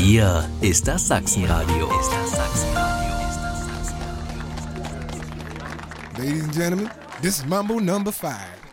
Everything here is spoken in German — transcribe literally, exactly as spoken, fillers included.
Hier ist das Sachsenradio. Ladies and gentlemen, this is Mambo number five.